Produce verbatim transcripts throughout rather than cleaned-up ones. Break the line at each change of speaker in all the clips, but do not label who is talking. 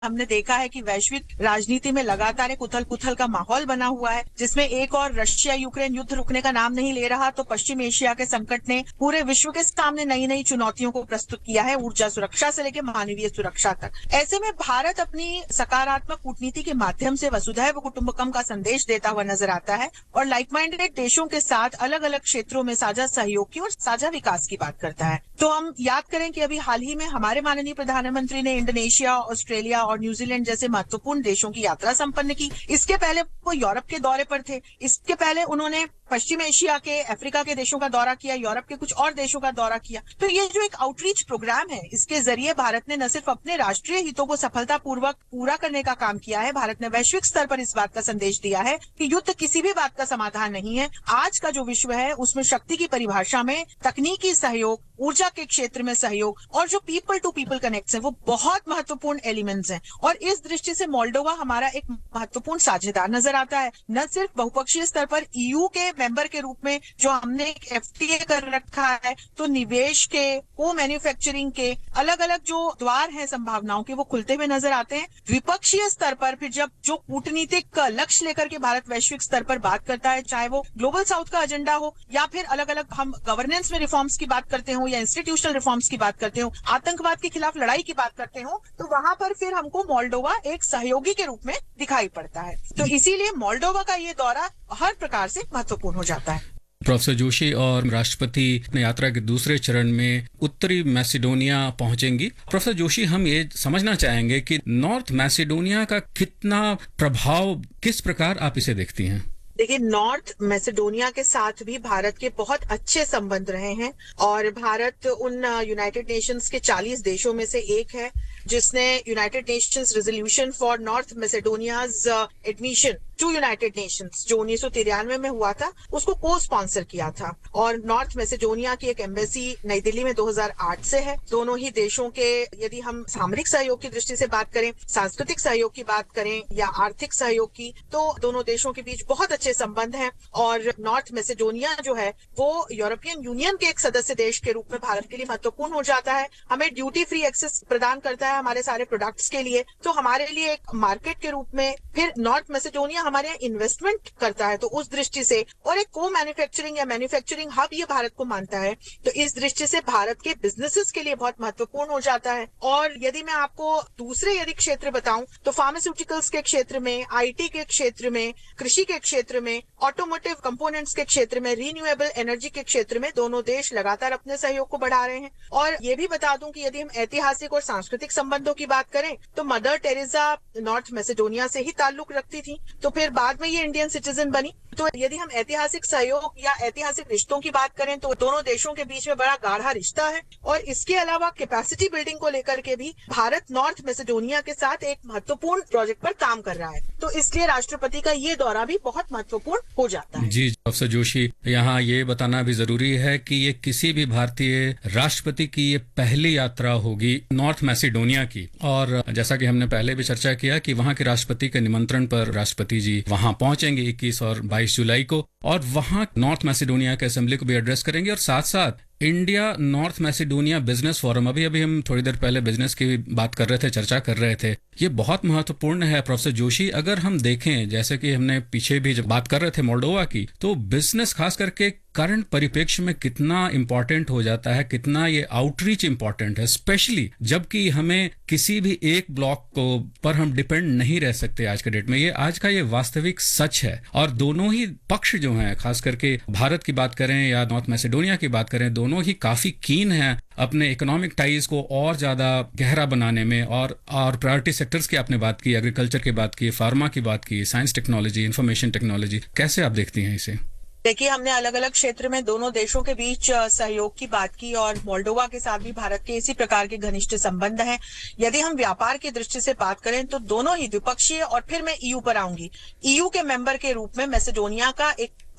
हमने देखा है कि वैश्विक राजनीति में लगातार एक उथल पुथल का माहौल बना हुआ है, जिसमें एक और रशिया यूक्रेन युद्ध रुकने का नाम नहीं ले रहा। तो पश्चिम एशिया के संकट ने पूरे विश्व के सामने नई नई चुनौतियों को प्रस्तुत किया है, ऊर्जा सुरक्षा से लेकर मानवीय सुरक्षा तक। ऐसे में भारत अपनी सकारात्मक कूटनीति के माध्यम से वसुधैव कुटुंबकम का संदेश देता हुआ नजर आता है और लाइक माइंडेड देशों के साथ अलग अलग क्षेत्रों में साझा सहयोग की और साझा विकास की बात करता है। तो हम याद करें कि अभी हाल ही में हमारे माननीय प्रधानमंत्री ने इंडोनेशिया, ऑस्ट्रेलिया और न्यूजीलैंड जैसे महत्वपूर्ण देशों की यात्रा संपन्न की। इसके पहले वो यूरोप के दौरे पर थे। इसके पहले उन्होंने पश्चिम एशिया के, अफ्रीका के देशों का दौरा किया, यूरोप के कुछ और देशों का दौरा किया। तो ये जो एक आउटरीच प्रोग्राम है, इसके जरिए भारत ने न सिर्फ अपने राष्ट्रीय हितों को सफलतापूर्वक पूरा करने का काम किया है, भारत ने वैश्विक स्तर पर इस बात का संदेश दिया है कि युद्ध किसी भी बात का समाधान नहीं है। आज का जो विश्व है उसमें शक्ति की परिभाषा में तकनीकी सहयोग, ऊर्जा के क्षेत्र में सहयोग और जो पीपल टू पीपल कनेक्ट है वो बहुत महत्वपूर्ण एलिमेंट्स हैं। और इस दृष्टि से मोल्डोवा हमारा एक महत्वपूर्ण साझेदार नजर आता है। न सिर्फ बहुपक्षीय स्तर पर ईयू के मेंबर के रूप में जो हमने एक एफटीए कर रखा है, तो निवेश के, को मैन्युफैक्चरिंग के अलग अलग जो द्वार हैं संभावनाओं के, वो खुलते हुए नजर आते हैं। द्विपक्षीय स्तर पर फिर जब जो कूटनीतिक लक्ष्य लेकर के भारत वैश्विक स्तर पर बात करता है, चाहे वो ग्लोबल साउथ का एजेंडा हो या फिर अलग अलग हम गवर्नेंस में रिफॉर्म्स की बात करते हो या इंस्टीट्यूशनल रिफॉर्म्स की बात करते हो, आतंकवाद के खिलाफ लड़ाई की बात करते हो, तो वहां पर फिर हमको मोल्डोवा एक सहयोगी के रूप में दिखाई पड़ता है। तो इसीलिए मोल्डोवा का ये दौरा हर प्रकार से महत्वपूर्ण हो जाता है।
प्रोफेसर जोशी और राष्ट्रपति अपने यात्रा के दूसरे चरण में उत्तरी मैसेडोनिया पहुंचेंगी। प्रोफेसर जोशी, हम ये समझना चाहेंगे कि नॉर्थ मैसेडोनिया का कितना प्रभाव, किस प्रकार आप इसे देखती हैं?
देखिए, नॉर्थ मैसेडोनिया के साथ भी भारत के बहुत अच्छे संबंध रहे हैं और भारत उन यूनाइटेड नेशंस के चालीस देशों में से एक है जिसने United Nations resolution for north मैसेडोनियाज admission to United Nations जो उन्नीस सौ तिरानवे में हुआ था, उसको को स्पॉन्सर किया था। और नॉर्थ मैसेडोनिया की एक एम्बेसी नई दिल्ली में दो हज़ार आठ से है। दोनों ही देशों के, यदि हम सामरिक सहयोग की दृष्टि से बात करें, सांस्कृतिक सहयोग की बात करें या आर्थिक सहयोग की, तो दोनों देशों के बीच बहुत अच्छे संबंध हैं। और नॉर्थ मैसेडोनिया जो है वो यूरोपियन यूनियन के एक सदस्य देश के रूप में भारत के लिए महत्वपूर्ण हो जाता है। हमें ड्यूटी फ्री एक्सेस प्रदान करता है हमारे सारे प्रोडक्ट्स के लिए, तो हमारे लिए एक मार्केट के रूप में। फिर नॉर्थ मैसेडोनिया हमारे यहाँ इन्वेस्टमेंट करता है, तो उस दृष्टि से, और एक को मैन्युफैक्चरिंग या मैन्युफैक्चरिंग हब ये भारत को मानता है, तो इस दृष्टि से भारत के बिजनेसेस के लिए बहुत महत्वपूर्ण हो जाता है। और यदि मैं आपको दूसरे यदि क्षेत्र बताऊं तो फार्मास्यूटिकल्स के क्षेत्र में, आईटी के क्षेत्र में, कृषि के क्षेत्र में, ऑटोमोटिव कंपोनेंट्स के क्षेत्र में, रिन्यूएबल एनर्जी के क्षेत्र में दोनों देश लगातार अपने सहयोग को बढ़ा रहे हैं। और ये भी बता दूं कि यदि हम ऐतिहासिक और सांस्कृतिक संबंधों की बात करें तो मदर टेरेसा नॉर्थ मैसेडोनिया से ही ताल्लुक रखती थी, तो फिर बाद में ये इंडियन सिटीजन बनी। तो यदि हम ऐतिहासिक सहयोग या ऐतिहासिक रिश्तों की बात करें तो दोनों देशों के बीच में बड़ा गाढ़ा रिश्ता है। और इसके अलावा कैपेसिटी बिल्डिंग को लेकर के भी भारत नॉर्थ मैसेडोनिया के साथ एक महत्वपूर्ण प्रोजेक्ट पर काम कर रहा है, तो इसलिए राष्ट्रपति का ये दौरा भी बहुत महत्वपूर्ण हो जाता है।
जी प्रोफेसर जोशी, यहाँ ये बताना भी जरूरी है कि ये किसी भी भारतीय राष्ट्रपति की ये पहली यात्रा होगी नॉर्थ मैसेडोनिया की। और जैसा कि हमने पहले भी चर्चा किया कि वहाँ के राष्ट्रपति के निमंत्रण पर राष्ट्रपति जी वहाँ पहुंचेंगे इक्कीस और बाईस जुलाई को, और वहाँ नॉर्थ मैसेडोनिया के असेंबली को भी एड्रेस करेंगे। और साथ साथ India North Macedonia business forum, अभी अभी हम थोड़ी देर पहले बिजनेस की बात कर रहे थे, चर्चा कर रहे थे, ये बहुत महत्वपूर्ण है। प्रोफेसर जोशी, अगर हम देखें, जैसे कि हमने पीछे भी जब बात कर रहे थे मोल्डोवा की, तो बिजनेस खास करके करंट परिप्रेक्ष्य में कितना इंपॉर्टेंट हो जाता है, कितना ये आउटरीच इंपॉर्टेंट है, स्पेशली जबकि हमें किसी भी एक ब्लॉक को पर हम डिपेंड नहीं रह सकते आज के डेट में। ये आज का ये वास्तविक सच है। और दोनों ही पक्ष जो हैं, खास करके भारत की बात करें या नॉर्थ मैसेडोनिया की बात करें, दोनों ही काफी कीन हैं अपने इकोनॉमिक टाइज को और ज्यादा गहरा बनाने में। और और प्रायोरिटी सेक्टर्स की आपने बात की, एग्रीकल्चर की बात की, फार्मा की बात की, साइंस टेक्नोलॉजी, इंफॉर्मेशन टेक्नोलॉजी, कैसे आप देखती हैं इसे?
देखिए, हमने अलग अलग क्षेत्र में दोनों देशों के बीच सहयोग की बात की और मोल्डोवा के साथ भी भारत के इसी प्रकार के घनिष्ठ संबंध हैं। यदि हम व्यापार की दृष्टि से बात करें तो दोनों ही द्विपक्षीय, और फिर मैं ईयू पर आऊंगी, ईयू के मेंबर के रूप में मैसेडोनिया का एक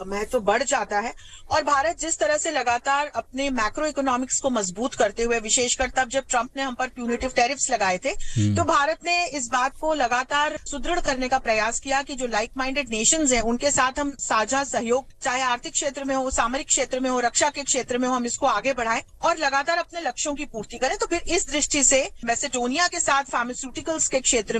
महत्व बढ़ जाता है। और भारत जिस तरह से लगातार अपने मैक्रो इकोनॉमिक्स को मजबूत करते हुए, विशेषकर तब जब ट्रंप ने हम पर प्यूनिटिव टैरिफ्स लगाए थे, तो भारत ने इस बात को लगातार सुदृढ़ करने का प्रयास किया कि जो लाइक माइंडेड नेशंस हैं उनके साथ हम साझा सहयोग, चाहे आर्थिक क्षेत्र में हो, सामरिक क्षेत्र में हो, रक्षा के क्षेत्र में हो, हम इसको आगे बढ़ाएं और लगातार अपने लक्ष्यों की पूर्ति करें। तो फिर इस दृष्टि से मैसेडोनिया के साथ फार्मास्यूटिकल्स के क्षेत्र